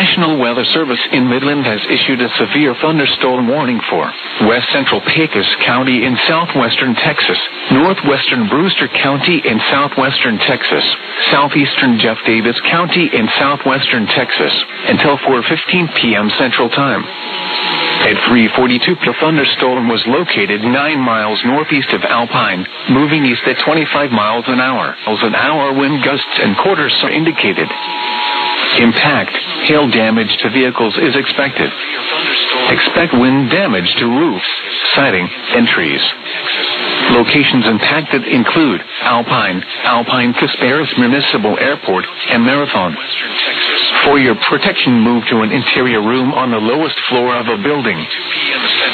National Weather Service in Midland has issued a severe thunderstorm warning for west central Pecos County in southwestern Texas, northwestern Brewster County in southwestern Texas, southeastern Jeff Davis County in southwestern Texas, until 4:15 p.m. Central Time. At 3:42, the thunderstorm was located 9 miles northeast of Alpine, moving east at 25 miles an hour. Wind gusts and quarters are indicated. Impact, hail damage to vehicles is expected. Expect wind damage to roofs, siding, and trees. Locations impacted include Alpine, Casparis Municipal Airport, and Marathon. For your protection, move to an interior room on the lowest floor of a building.